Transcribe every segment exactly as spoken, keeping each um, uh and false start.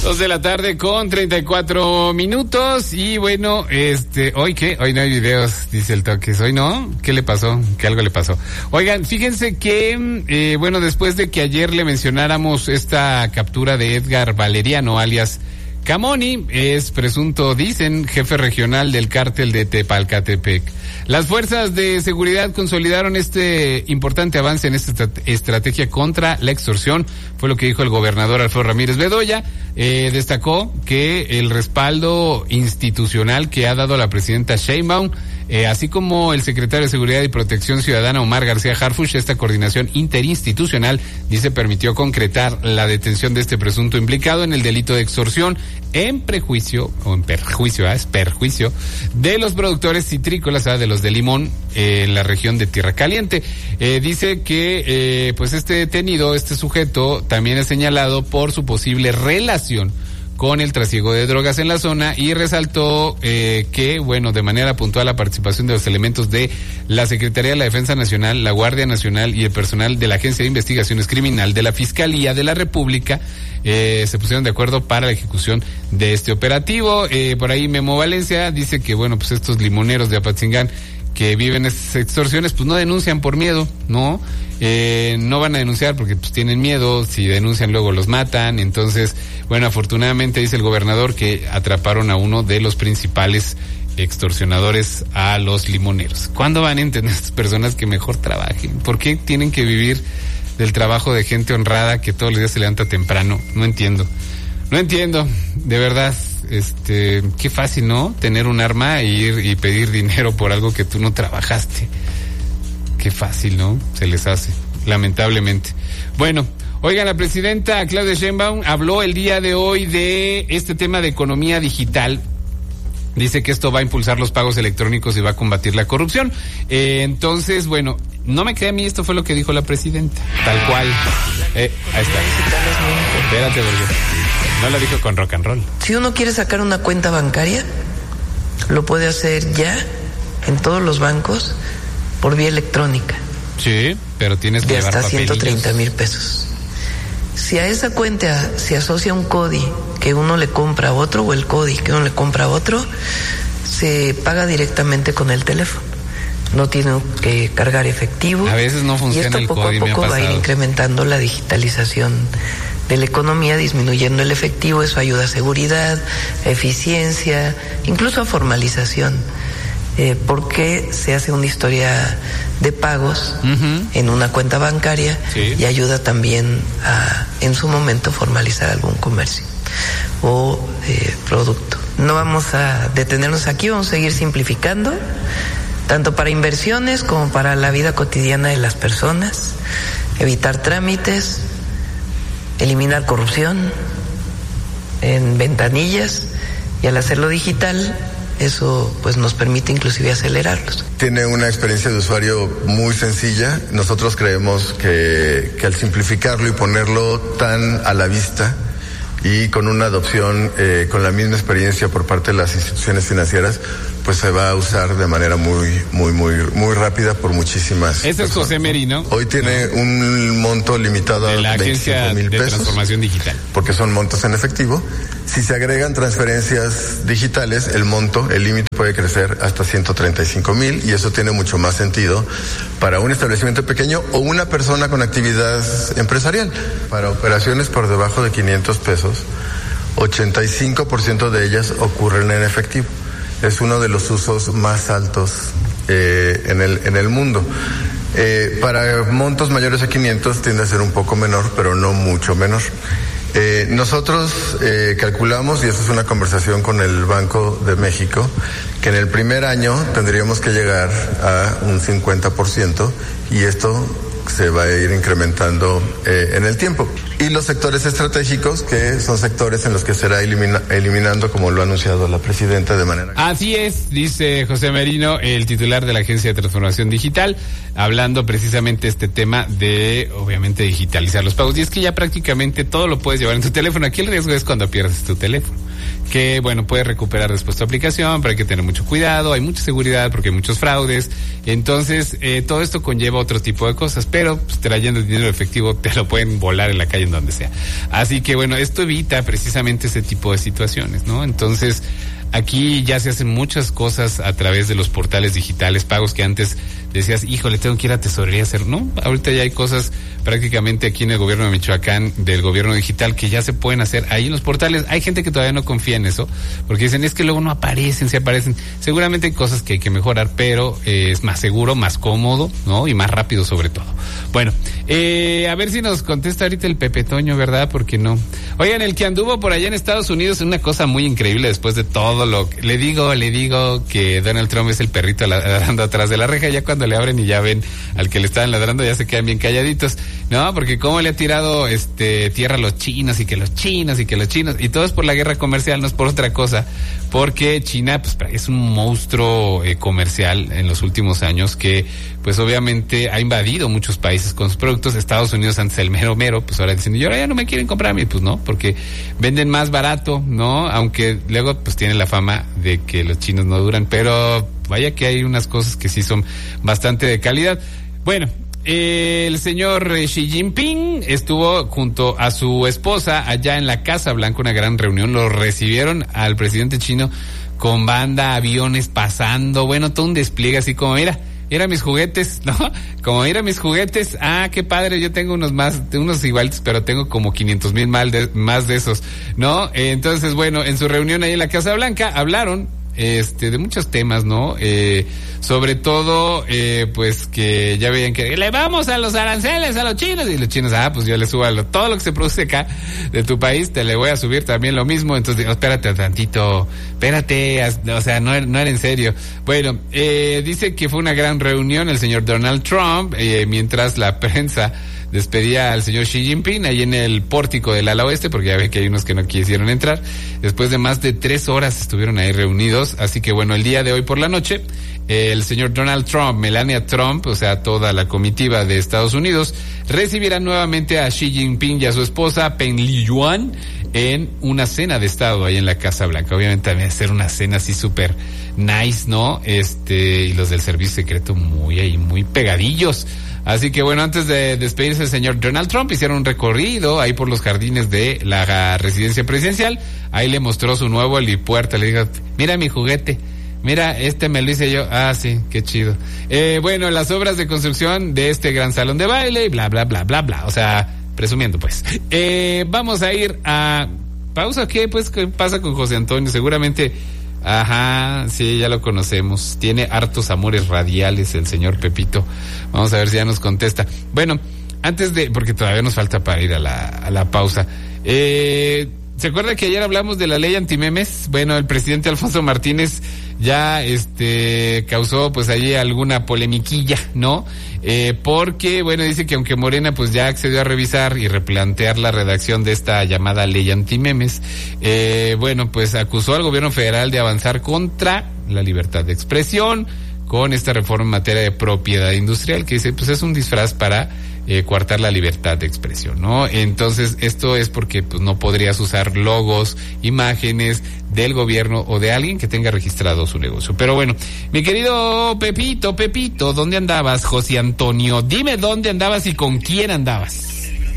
Dos de la tarde con treinta y cuatro minutos. Y bueno, este, ¿hoy qué? Hoy no hay videos, dice el Toques. ¿Hoy no? ¿Qué le pasó? Que algo le pasó. Oigan, fíjense que, eh, bueno, después de que ayer le mencionáramos esta captura de Edgar Valeriano, alias Camoni, es presunto, dicen, jefe regional del cártel de Tepalcatepec. Las fuerzas de seguridad consolidaron este importante avance en esta estrategia contra la extorsión, fue lo que dijo el gobernador Alfredo Ramírez Bedoya. Eh, destacó que el respaldo institucional que ha dado la presidenta Sheinbaum, eh, así como el secretario de Seguridad y Protección Ciudadana Omar García Harfuch, esta coordinación interinstitucional, dice, permitió concretar la detención de este presunto implicado en el delito de extorsión en prejuicio, o en perjuicio, ¿eh? es perjuicio, de los productores citrícolas, ¿eh? de los de limón, eh, en la región de Tierra Caliente. Eh, dice que, eh, pues este detenido, este sujeto, también es señalado por su posible relación con el trasiego de drogas en la zona, y resaltó eh, que, bueno, de manera puntual la participación de los elementos de la Secretaría de la Defensa Nacional, la Guardia Nacional y el personal de la Agencia de Investigaciones Criminal de la Fiscalía de la República eh, se pusieron de acuerdo para la ejecución de este operativo. Eh, por ahí Memo Valencia dice que, bueno, pues estos limoneros de Apatzingán que viven estas extorsiones, pues no denuncian por miedo, ¿no? Eh, no van a denunciar porque pues tienen miedo, si denuncian luego los matan. Entonces, bueno, afortunadamente dice el gobernador que atraparon a uno de los principales extorsionadores a los limoneros. ¿Cuándo van a entender estas personas que mejor trabajen? ¿Por qué tienen que vivir del trabajo de gente honrada que todos los días se levanta temprano? No entiendo, no entiendo, de verdad. Este, qué fácil, ¿no? Tener un arma e ir y pedir dinero por algo que tú no trabajaste. Qué fácil, ¿no? Se les hace, lamentablemente. Bueno, oigan, la presidenta Claudia Sheinbaum habló el día de hoy de este tema de economía digital. Dice que esto va a impulsar los pagos electrónicos y va a combatir la corrupción. Eh, entonces, bueno, no me cree a mí, esto fue lo que dijo la presidenta. Tal cual. Eh, ahí está. Espérate, porque no lo dijo con rock and roll. Si uno quiere sacar una cuenta bancaria, lo puede hacer ya en todos los bancos por vía electrónica. Sí, pero tienes que de llevar hasta papelillos. ciento treinta mil pesos. Si a esa cuenta se asocia un C O D I que uno le compra a otro, o el C O D I que uno le compra a otro, se paga directamente con el teléfono. No tiene que cargar efectivo. A veces no funciona el C O D I, y esto poco a poco va a ir incrementando la digitalización de la economía, disminuyendo el efectivo. Eso ayuda a seguridad, a eficiencia, incluso a formalización. Eh, porque se hace una historia de pagos uh-huh. en una cuenta bancaria, sí. y ayuda también a, en su momento, formalizar algún comercio o eh, producto. No vamos a detenernos aquí, vamos a seguir simplificando, tanto para inversiones como para la vida cotidiana de las personas, evitar trámites, eliminar corrupción en ventanillas, y al hacerlo digital, eso pues nos permite inclusive acelerarlos. Tiene una experiencia de usuario muy sencilla. Nosotros creemos que, que al simplificarlo y ponerlo tan a la vista y con una adopción eh, con la misma experiencia por parte de las instituciones financieras, pues se va a usar de manera muy, muy, muy, muy rápida por muchísimas. Este es José Merino. Hoy tiene no. un monto limitado de la a veinticinco mil pesos. De transformación digital. Porque son montos en efectivo. Si se agregan transferencias digitales, el monto, el límite puede crecer hasta ciento treinta y cinco mil, y eso tiene mucho más sentido para un establecimiento pequeño o una persona con actividad empresarial. Para operaciones por debajo de quinientos pesos, ochenta y cinco por ciento de ellas ocurren en efectivo. Es uno de los usos más altos eh, en el en el mundo. Eh, para montos mayores a quinientos tiende a ser un poco menor, pero no mucho menor. Eh, nosotros eh, calculamos, y esto es una conversación con el Banco de México, que en el primer año tendríamos que llegar a un cincuenta por ciento, y esto se va a ir incrementando eh, en el tiempo. Y los sectores estratégicos, que son sectores en los que será elimina, eliminando, como lo ha anunciado la presidenta, de manera... Así es, dice José Merino, el titular de la Agencia de Transformación Digital, hablando precisamente este tema de, obviamente, digitalizar los pagos. Y es que ya prácticamente todo lo puedes llevar en tu teléfono. Aquí el riesgo es cuando pierdes tu teléfono. que bueno, puede recuperar después tu aplicación, pero hay que tener mucho cuidado, hay mucha seguridad porque hay muchos fraudes, entonces eh, todo esto conlleva otro tipo de cosas, pero pues, trayendo dinero efectivo te lo pueden volar en la calle en donde sea. Así que bueno, esto evita precisamente ese tipo de situaciones, ¿no? Entonces, aquí ya se hacen muchas cosas a través de los portales digitales, pagos que antes decías, híjole, tengo que ir a tesorería a hacer. No, ahorita ya hay cosas prácticamente aquí en el gobierno de Michoacán, del gobierno digital, que ya se pueden hacer ahí en los portales. Hay gente que todavía no confía en eso, porque dicen, es que luego no aparecen, se aparecen. Seguramente hay cosas que hay que mejorar, pero eh, es más seguro, más cómodo, ¿no? Y más rápido sobre todo. Bueno, eh, a ver si nos contesta ahorita el Pepe Toño, ¿verdad? Porque no. Oigan, el que anduvo por allá en Estados Unidos, una cosa muy increíble después de todo lo que... Le digo, le digo que Donald Trump es el perrito ladrando atrás de la reja, ya cuando le abren y ya ven al que le estaban ladrando, ya se quedan bien calladitos, ¿no? Porque cómo le ha tirado este tierra a los chinos y que los chinos y que los chinos, y todo es por la guerra comercial, no es por otra cosa, porque China pues es un monstruo eh, comercial en los últimos años que pues obviamente ha invadido muchos países con sus productos. Estados Unidos antes el mero mero, pues ahora diciendo, yo ahora ya no me quieren comprar a mí, pues no, porque venden más barato, ¿no? Aunque luego pues tienen la fama de que los chinos no duran, pero vaya que hay unas cosas que sí son bastante de calidad. Bueno, eh, el señor Xi Jinping estuvo junto a su esposa allá en la Casa Blanca, una gran reunión. Lo recibieron al presidente chino con banda, aviones pasando, bueno, todo un despliegue así como, mira, mira mis juguetes, ¿no? Como mira mis juguetes, ah, qué padre, yo tengo unos más, unos iguales, pero tengo como quinientos mil más de, más de esos, ¿no? Entonces, bueno, en su reunión ahí en la Casa Blanca hablaron este de muchos temas, ¿no? Eh, sobre todo, eh, pues que ya veían que le vamos a los aranceles a los chinos, y los chinos, ah, pues yo le subo a lo, todo lo que se produce acá de tu país, te le voy a subir también lo mismo. Entonces digo, espérate tantito, espérate, o sea, no, no era en serio. Bueno, eh, dice que fue una gran reunión el señor Donald Trump, eh, mientras la prensa despedía al señor Xi Jinping ahí en el pórtico del ala oeste, porque ya ven que hay unos que no quisieron entrar. Después de más de tres horas estuvieron ahí reunidos, así que bueno, el día de hoy por la noche, eh, el señor Donald Trump, Melania Trump, o sea, toda la comitiva de Estados Unidos, recibirá nuevamente a Xi Jinping y a su esposa Peng Liyuan en una cena de estado ahí en la Casa Blanca. Obviamente también hacer una cena así súper nice, ¿no? Este, y los del servicio secreto muy ahí, muy pegadillos. Así que bueno, antes de despedirse el señor Donald Trump, hicieron un recorrido ahí por los jardines de la residencia presidencial. Ahí le mostró su nuevo helipuerto, le dijo, mira mi juguete, mira, este me lo hice yo. Ah, sí, qué chido. Eh, bueno, las obras de construcción de este gran salón de baile, bla, bla, bla, bla, bla. O sea, presumiendo pues. Eh, vamos a ir a pausa. ¿Qué pues qué pasa con José Antonio? Seguramente... Ajá, sí, ya lo conocemos. Tiene hartos amores radiales el señor Pepito. Vamos a ver si ya nos contesta. Bueno, antes de, porque todavía nos falta para ir a la, a la pausa. Eh, ¿se acuerda que ayer hablamos de la ley antimemes? Bueno, el presidente Alfonso Martínez ya este causó pues allí alguna polemiquilla, ¿no? Eh, porque, bueno, dice que aunque Morena pues ya accedió a revisar y replantear la redacción de esta llamada ley antimemes, eh, bueno, pues acusó al gobierno federal de avanzar contra la libertad de expresión con esta reforma en materia de propiedad industrial, que dice pues es un disfraz para eh, coartar la libertad de expresión, ¿no? Entonces esto es porque pues no podrías usar logos, imágenes del gobierno o de alguien que tenga registrado su negocio. Pero bueno, mi querido Pepito, Pepito, ¿dónde andabas, José Antonio? Dime dónde andabas y con quién andabas.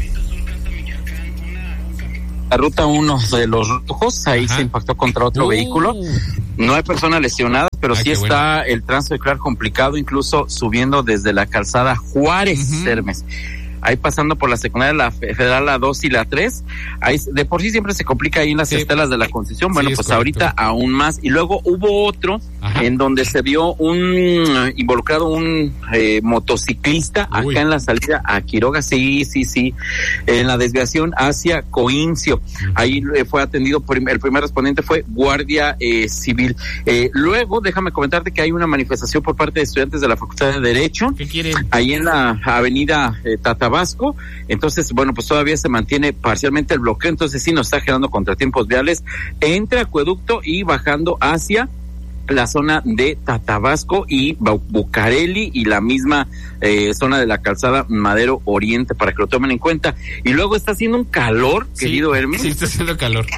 La ruta uno de los rojos, ahí Ajá. se impactó contra otro uh. vehículo. No hay personas lesionadas, pero ah, sí está bueno. El tránsito claro complicado, incluso subiendo desde la calzada Juárez, uh-huh. Hermes. Ahí pasando por la secundaria, la federal, la dos y la tres, ahí de por sí siempre se complica ahí en las sí. estelas de la Concesión, bueno, sí, pues correcto. Ahorita aún más, y luego hubo otro Ajá. en donde se vio un involucrado un eh, motociclista Uy. acá en la salida a Quiroga, sí, sí, sí, en la desviación hacia Coincio, uh-huh. ahí eh, fue atendido por el primer respondente fue Guardia eh, Civil. Eh, luego, déjame comentarte que hay una manifestación por parte de estudiantes de la Facultad de Derecho, ¿qué quieren? Ahí en la avenida eh, Tata Tabasco, entonces, bueno, pues todavía se mantiene parcialmente el bloqueo, entonces sí nos está generando contratiempos viales entre Acueducto y bajando hacia la zona de Tatabasco y Bucareli y la misma eh, zona de la calzada Madero Oriente, para que lo tomen en cuenta. Y luego está haciendo un calor, sí, querido Hermes. Sí, está haciendo calor. Que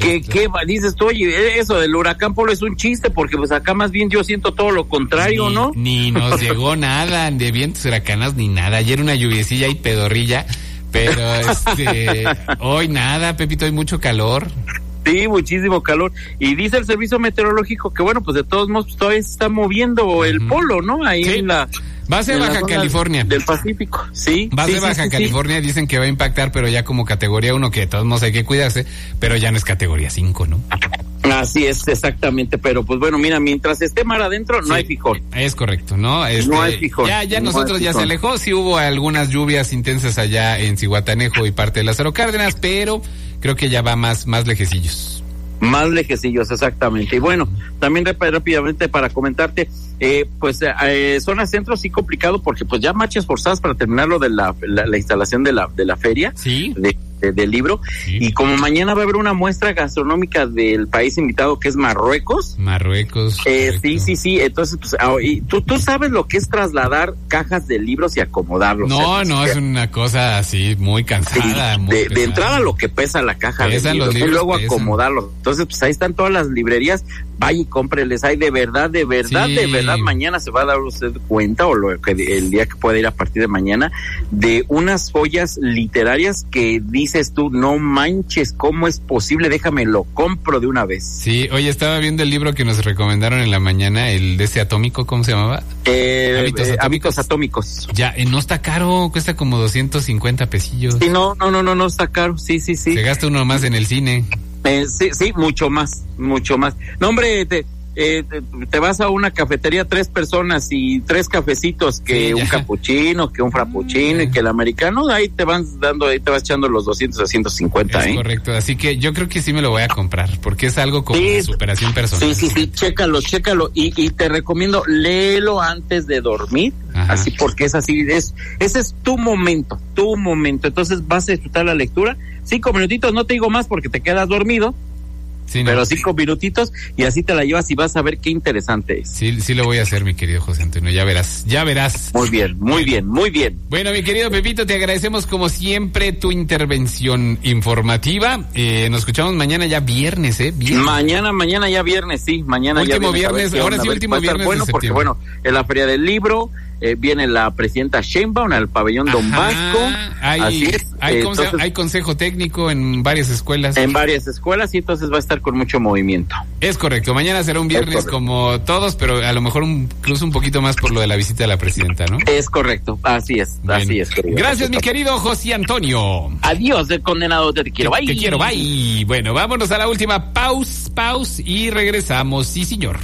¿Qué, qué dices tú? Oye, eso del huracán Polo es un chiste, porque pues acá más bien yo siento todo lo contrario, ni, ¿no? Ni nos llegó nada de vientos huracanos ni nada. Ayer una lluviecilla y pedorrilla, pero este, hoy nada, Pepito, hay mucho calor. Sí, muchísimo calor. Y dice el servicio meteorológico que, bueno, pues de todos modos pues, todavía se está moviendo uh-huh. el polo, ¿no? Ahí sí. en la... Va a ser Baja California. Del Pacífico, sí. Va a sí, ser Baja sí, California, sí. Dicen que va a impactar, pero ya como categoría uno, que de todos modos hay que cuidarse, pero ya no es categoría cinco, ¿no? Así es, exactamente, pero pues bueno, mira, mientras esté mar adentro, no sí, hay fijón. Es correcto, ¿no? Este, no hay fijón. Ya, ya no nosotros ya se alejó, sí hubo algunas lluvias intensas allá en Zihuatanejo y parte de Lázaro Cárdenas, pero creo que ya va más, más lejecillos. Más lejecillos, exactamente. Y bueno, también rápidamente para comentarte, eh, pues eh, zona centro sí complicado porque pues ya marchas forzadas para terminar lo de la, la, la instalación de la de la feria sí. de, de, del libro sí. Y como mañana va a haber una muestra gastronómica del país invitado que es Marruecos. Marruecos. Eh, sí, sí, sí. Entonces, pues, y tú tú sabes lo que es trasladar cajas de libros y acomodarlos. No, no, es una cosa así muy cansada. Sí, muy de, pesada. de entrada lo que pesa la caja pesan de libros, los libros y luego pesan. acomodarlos. Entonces, pues ahí están todas las librerías. Vaya y cómpreles. Hay de verdad, de verdad, sí. de verdad. Mañana se va a dar usted cuenta, o lo que el día que pueda ir a partir de mañana, de unas joyas literarias que dices tú, no manches, ¿cómo es posible? Déjame, lo compro de una vez. Sí, oye, estaba viendo el libro que nos recomendaron en la mañana, el de ese atómico, ¿cómo se llamaba? Eh, hábitos, eh, atómicos. hábitos atómicos. Ya, eh, no está caro, cuesta como doscientos cincuenta pesillos. Sí, no, no, no, no, no está caro, sí, sí, sí. Se gasta uno más en el cine. Eh, sí, sí, mucho más, mucho más. No, hombre, te, eh, te, te vas a una cafetería, tres personas y tres cafecitos, que sí, un capuchino, que un frappuccino y que el americano, ahí te van dando, ahí te vas echando los doscientos a ciento cincuenta, es ¿eh? Correcto, así que yo creo que sí me lo voy a comprar, porque es algo como sí, de superación personal. Sí, sí, sí, chécalo, chécalo, y, y te recomiendo, léelo antes de dormir. Ajá. Así, porque es así, es, ese es tu momento, tu momento. Entonces vas a disfrutar la lectura. Cinco minutitos, no te digo más porque te quedas dormido. Sí, no. Pero cinco minutitos y así te la llevas y vas a ver qué interesante es. Sí, sí lo voy a hacer, mi querido José Antonio, ya verás, ya verás. Muy bien, muy bien, muy bien. Bueno, mi querido Pepito, te agradecemos como siempre tu intervención informativa. Eh, nos escuchamos mañana ya viernes, ¿eh? Viernes. Mañana, mañana ya viernes, sí, mañana último ya viernes. viernes, ahora sí, último viernes bueno, de porque bueno, en la Feria del Libro, eh, viene la presidenta Sheinbaum al pabellón Don Vasco. Hay, así es. Hay, eh, conse- entonces, hay consejo técnico en varias escuelas. En varias escuelas y entonces va a estar con mucho movimiento. Es correcto, mañana será un viernes como todos, pero a lo mejor un, incluso un poquito más por lo de la visita de la presidenta, ¿no? Es correcto, así es, Bien. así es. Querido. Gracias, mi querido José Antonio. Adiós, de condenado, te quiero, te, bye. Te quiero, bye. Bueno, vámonos a la última pause, pause y regresamos, sí señor.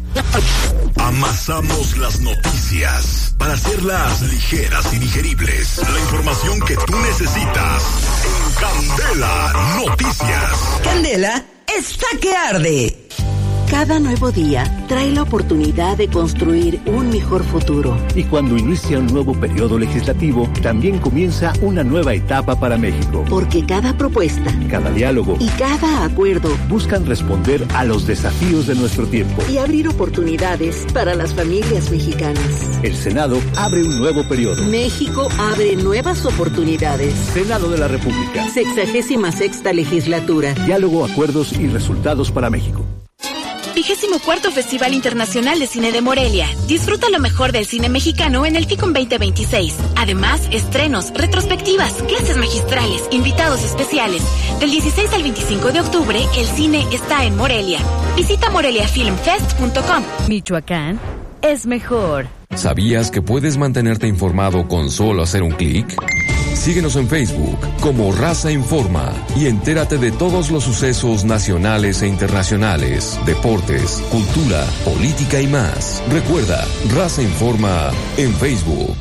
Amasamos las noticias para hacerlas ligeras y digeribles. La información que tú necesitas en Candela Noticias. Candela está que arde. Cada nuevo día trae la oportunidad de construir un mejor futuro. Y cuando inicia un nuevo periodo legislativo, también comienza una nueva etapa para México. Porque cada propuesta, cada diálogo y cada acuerdo buscan responder a los desafíos de nuestro tiempo y abrir oportunidades para las familias mexicanas. El Senado abre un nuevo periodo. México abre nuevas oportunidades. Senado de la República. Sexagésima sexta legislatura. Diálogo, acuerdos y resultados para México. Vigésimo cuarto Festival Internacional de Cine de Morelia. Disfruta lo mejor del cine mexicano en el FICOM veinte veintiséis. Además, estrenos, retrospectivas, clases magistrales, invitados especiales. Del dieciséis al veinticinco de octubre, el cine está en Morelia. Visita morelia film fest punto com. Michoacán es mejor. ¿Sabías que puedes mantenerte informado con solo hacer un clic? Síguenos en Facebook como Raza Informa y entérate de todos los sucesos nacionales e internacionales, deportes, cultura, política y más. Recuerda, Raza Informa en Facebook.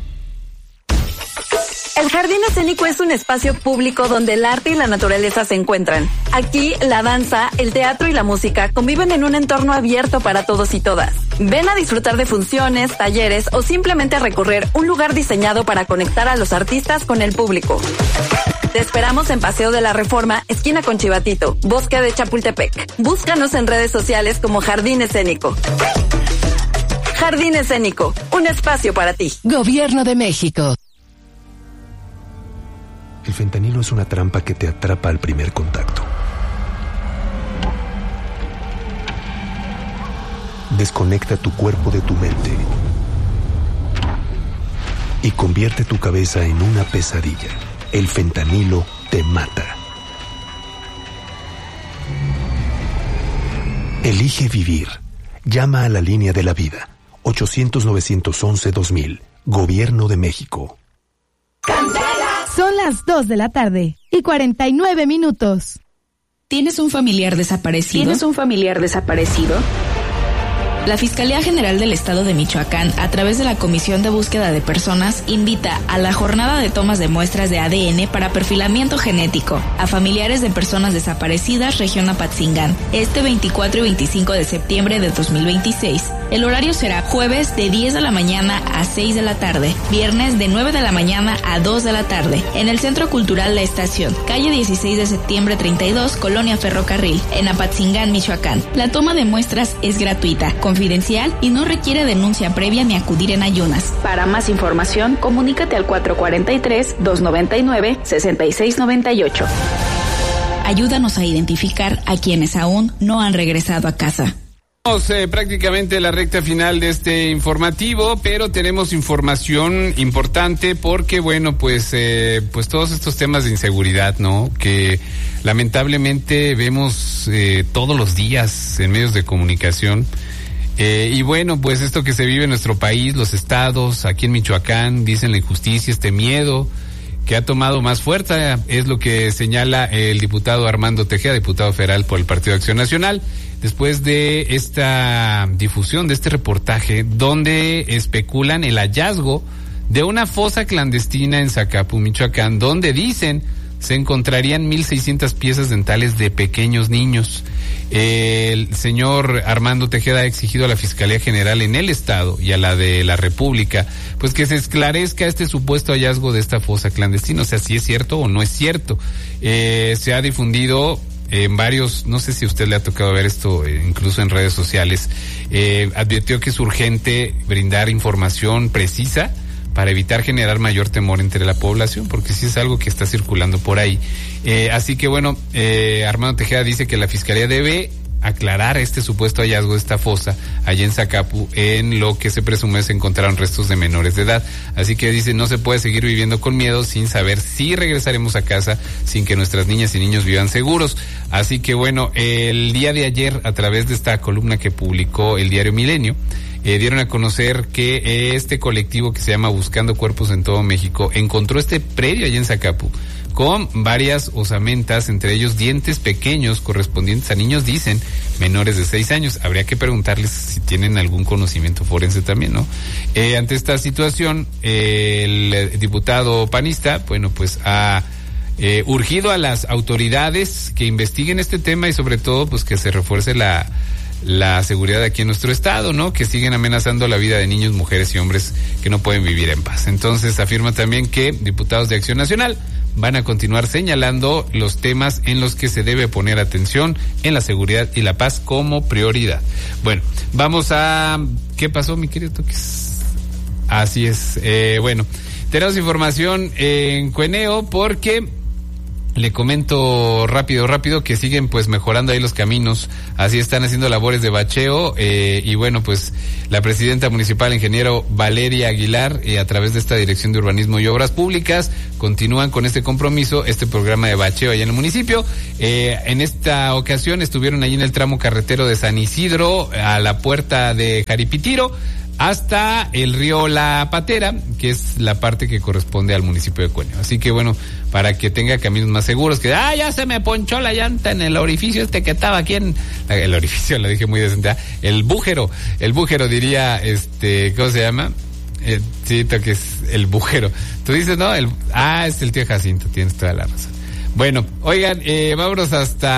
El Jardín Escénico es un espacio público donde el arte y la naturaleza se encuentran. Aquí, la danza, el teatro y la música conviven en un entorno abierto para todos y todas. Ven a disfrutar de funciones, talleres o simplemente a recorrer un lugar diseñado para conectar a los artistas con el público. Te esperamos en Paseo de la Reforma, esquina con Chivatito, Bosque de Chapultepec. Búscanos en redes sociales como Jardín Escénico. Jardín Escénico, un espacio para ti. Gobierno de México. El fentanilo es una trampa que te atrapa al primer contacto. desconecta tu cuerpo de tu mente y convierte tu cabeza en una pesadilla. El fentanilo te mata. Elige vivir. Llama a la línea de la vida. ochocientos, novecientos once, dos mil. Gobierno de México. Son las dos de la tarde y cuarenta y nueve minutos. ¿Tienes un familiar desaparecido? ¿Tienes un familiar desaparecido? La Fiscalía General del Estado de Michoacán, a través de la Comisión de Búsqueda de Personas, invita a la jornada de tomas de muestras de A D N para perfilamiento genético a familiares de personas desaparecidas, región Apatzingán, este veinticuatro y veinticinco de septiembre de dos mil veintiséis. El horario será jueves de diez de la mañana a seis de la tarde, viernes de nueve de la mañana a dos de la tarde, en el Centro Cultural La Estación, calle dieciséis de septiembre treinta y dos, Colonia Ferrocarril, en Apatzingán, Michoacán. La toma de muestras es gratuita, confidencial y no requiere denuncia previa ni acudir en ayunas. Para más información, comunícate al cuatro cuatro tres, dos nueve nueve, seis seis nueve ocho. Ayúdanos a identificar a quienes aún no han regresado a casa. Eh, prácticamente la recta final de este informativo, pero tenemos información importante porque, bueno, pues eh, pues todos estos temas de inseguridad, ¿no? Que lamentablemente vemos eh, todos los días en medios de comunicación. Eh, y bueno, pues esto que se vive en nuestro país, los estados, aquí en Michoacán, dicen la injusticia, este miedo que ha tomado más fuerza, es lo que señala el diputado Armando Tejeda, diputado federal por el Partido Acción Nacional, después de esta difusión de este reportaje donde especulan el hallazgo de una fosa clandestina en Zacapu, Michoacán, donde dicen se encontrarían mil seiscientas piezas dentales de pequeños niños. El señor Armando Tejeda ha exigido a la Fiscalía General en el Estado y a la de la República, pues que se esclarezca este supuesto hallazgo de esta fosa clandestina, o sea, si es cierto o no es cierto. Eh, se ha difundido en varios, no sé si a usted le ha tocado ver esto, eh, incluso en redes sociales, eh, advirtió que es urgente brindar información precisa para evitar generar mayor temor entre la población, porque sí es algo que está circulando por ahí. Eh, así que bueno, eh, Armando Tejeda dice que la Fiscalía debe aclarar este supuesto hallazgo de esta fosa allá en Zacapu, en lo que se presume se encontraron restos de menores de edad. Así que dice, no se puede seguir viviendo con miedo sin saber si regresaremos a casa, sin que nuestras niñas y niños vivan seguros. Así que bueno, el día de ayer, a través de esta columna que publicó el diario Milenio, Eh, dieron a conocer que eh, este colectivo que se llama Buscando Cuerpos en todo México encontró este predio allá en Zacapu con varias osamentas, entre ellos dientes pequeños correspondientes a niños, dicen, menores de seis años. Habría que preguntarles si tienen algún conocimiento forense también, ¿no? Eh, ante esta situación, eh, el diputado panista, bueno, pues ha eh, urgido a las autoridades que investiguen este tema y sobre todo, pues que se refuerce la la seguridad aquí en nuestro estado, ¿no? Que siguen amenazando la vida de niños, mujeres y hombres que no pueden vivir en paz. Entonces afirma también que diputados de Acción Nacional van a continuar señalando los temas en los que se debe poner atención en la seguridad y la paz como prioridad. Bueno, vamos a... ¿Qué pasó, mi querido Toques? Así es. Eh, bueno, tenemos información en Cueneo porque... Le comento rápido, rápido que siguen pues mejorando ahí los caminos, así están haciendo labores de bacheo, eh, y bueno, pues la presidenta municipal, ingeniero Valeria Aguilar, eh, a través de esta Dirección de Urbanismo y Obras Públicas, continúan con este compromiso, este programa de bacheo allá en el municipio. Eh, en esta ocasión estuvieron ahí en el tramo carretero de San Isidro, a la puerta de Jaripitiro, hasta el río La Patera, que es la parte que corresponde al municipio de Cueneo. Así que bueno, para que tenga caminos más seguros, que ah, ya se me ponchó la llanta en el orificio este que estaba aquí en el orificio, lo dije muy decente, ¿eh? el bújero, el bújero diría, este, ¿cómo se llama? Eh, sí, que es el bújero. Tú dices, ¿no? El, ah, es el tío Jacinto, tienes toda la razón. Bueno, oigan, eh, vámonos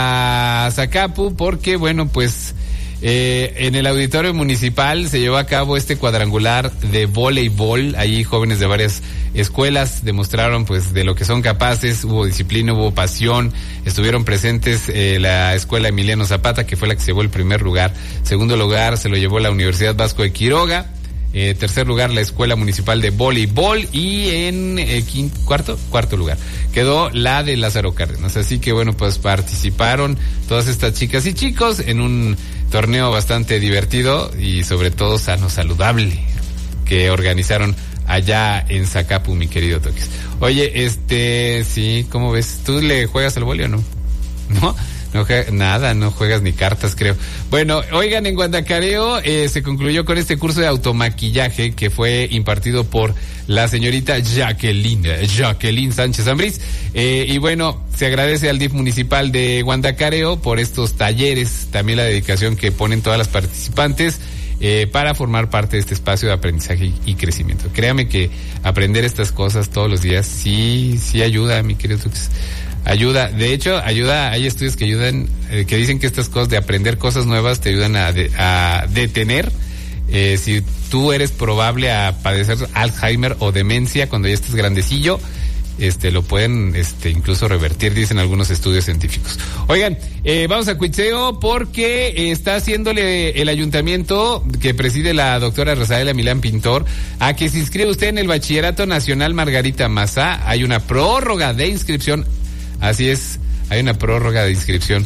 hasta Zacapu, porque bueno, pues Eh, en el auditorio municipal se llevó a cabo este cuadrangular de voleibol. Allí jóvenes de varias escuelas demostraron pues de lo que son capaces, hubo disciplina, hubo pasión, estuvieron presentes eh, la escuela Emiliano Zapata, que fue la que se llevó el primer lugar. Segundo lugar se lo llevó la Universidad Vasco de Quiroga. Eh, tercer lugar la Escuela Municipal de Voleibol, y en eh, quinto, cuarto, cuarto lugar quedó la de Lázaro Cárdenas. Así que bueno, pues participaron todas estas chicas y chicos en un torneo bastante divertido y sobre todo sano, saludable, que organizaron allá en Zacapu, mi querido Toques. Oye, este, sí, ¿cómo ves? ¿Tú le juegas al vóley o no? ¿No? No juega, nada, no juegas ni cartas, creo. Bueno, oigan, en Guandacareo eh, se concluyó con este curso de automaquillaje que fue impartido por la señorita Jacqueline, Jacqueline Sánchez Ambriz. Eh, y bueno, se agradece al D I F municipal de Guandacareo por estos talleres, también la dedicación que ponen todas las participantes eh, para formar parte de este espacio de aprendizaje y, y crecimiento. Créame que aprender estas cosas todos los días sí, sí ayuda, mi querido Tux. Ayuda, de hecho, ayuda, hay estudios que ayudan, eh, que dicen que estas cosas de aprender cosas nuevas te ayudan a, de, a detener, eh, si tú eres probable a padecer Alzheimer o demencia cuando ya estés grandecillo, este, lo pueden, este, incluso revertir, dicen algunos estudios científicos. Oigan, eh, vamos a Cuitzeo porque eh, está haciéndole el ayuntamiento que preside la doctora Rosaela Milán Pintor a que se inscriba usted en el Bachillerato Nacional Margarita Maza. Hay una prórroga de inscripción. Así es, hay una prórroga de inscripción.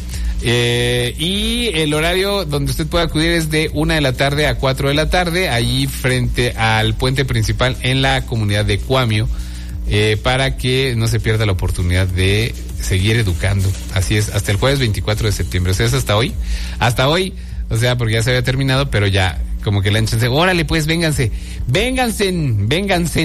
Eh, y el horario donde usted puede acudir es de una de la tarde a cuatro de la tarde, allí frente al puente principal en la comunidad de Cuamio, eh, para que no se pierda la oportunidad de seguir educando. Así es, hasta el jueves veinticuatro de septiembre, o sea, es hasta hoy. Hasta hoy, o sea, porque ya se había terminado, pero ya, como que le han chance, órale pues, vénganse, vénganse, vénganse.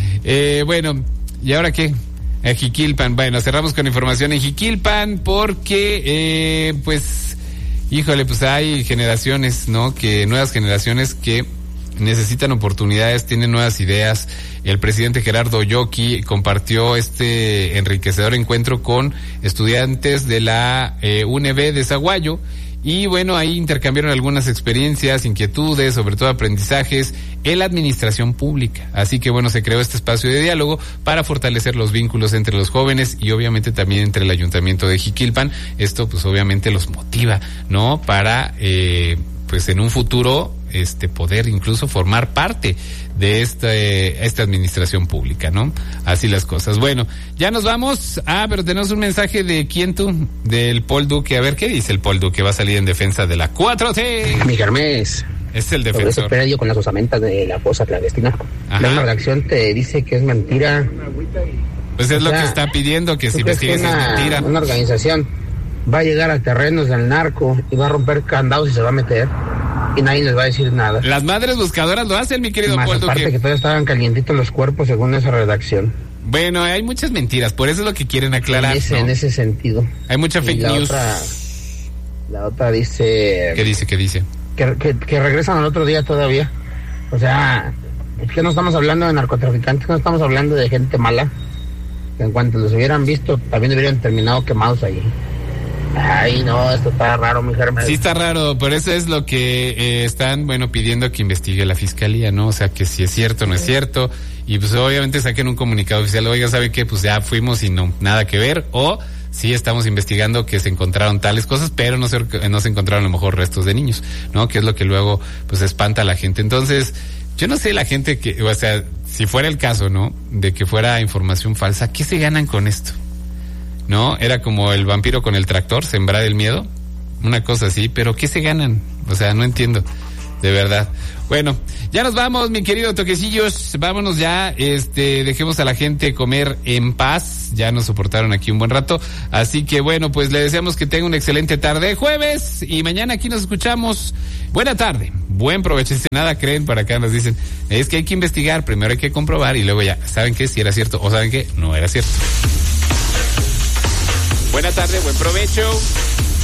Eh, bueno, ¿y ahora qué? En Jiquilpan, bueno, cerramos con información en Jiquilpan porque, eh, pues, híjole, pues hay generaciones, ¿no? Que, nuevas generaciones que necesitan oportunidades, tienen nuevas ideas. El presidente Gerardo Yoki compartió este enriquecedor encuentro con estudiantes de la eh, U N B de Zaguayo. Y bueno, ahí intercambiaron algunas experiencias, inquietudes, sobre todo aprendizajes en la administración pública. Así que bueno, se creó este espacio de diálogo para fortalecer los vínculos entre los jóvenes y obviamente también entre el ayuntamiento de Jiquilpan. Esto pues obviamente los motiva, ¿no? Para, eh, pues en un futuro, este, poder incluso formar parte de esta, eh, esta administración pública, ¿no? Así las cosas. Bueno, ya nos vamos. Ah, pero tenemos un mensaje de quién tú, del Paul Duque. A ver, ¿qué dice el Paul Duque? Va a salir en defensa de la cuatro T. Mi Germés. Es el defensor. Sobre ese predio con las osamentas de la fosa clandestina. Ajá. La redacción te dice que es mentira. Pues es o lo sea, que está pidiendo, que si investigues es mentira. Una organización va a llegar a terrenos del narco y va a romper candados y se va a meter. Y nadie les va a decir nada. Las madres buscadoras lo hacen, mi querido Paul Duque. Aparte que todavía estaban calientitos los cuerpos según esa redacción. Bueno, hay muchas mentiras, por eso es lo que quieren aclarar. En ese, ¿no? en ese sentido. Hay mucha fake la news. Otra, la otra dice... ¿Qué dice? ¿Qué dice? Que, que, que regresan al otro día todavía. O sea, es que no estamos hablando de narcotraficantes, no estamos hablando de gente mala. Que en cuanto los hubieran visto, también hubieran terminado quemados ahí. Ay, no, esto está raro, mi Germán. Sí está raro, por eso es lo que eh, están, bueno, pidiendo que investigue la fiscalía, ¿no? O sea, que si es cierto o no es cierto, y pues obviamente saquen un comunicado oficial, oiga, ¿sabe qué? Pues ya fuimos y no, nada que ver, o sí estamos investigando que se encontraron tales cosas, pero no se, no se encontraron a lo mejor restos de niños, ¿no? Que es lo que luego, pues, espanta a la gente. Entonces, yo no sé la gente que, o sea, si fuera el caso, ¿no? De que fuera información falsa, ¿qué se ganan con esto? ¿No? Era como el vampiro con el tractor, sembrar el miedo, una cosa así, pero ¿qué se ganan? O sea, no entiendo, de verdad. Bueno, ya nos vamos, mi querido Toquecillos, vámonos ya, este, dejemos a la gente comer en paz, ya nos soportaron aquí un buen rato, así que bueno, pues le deseamos que tenga una excelente tarde de jueves, y mañana aquí nos escuchamos. Buena tarde, buen provecho. Si nada creen, para acá nos dicen, es que hay que investigar, primero hay que comprobar, y luego ya, ¿saben qué? Si era cierto, o ¿saben qué? No era cierto. Buena tarde, buen provecho.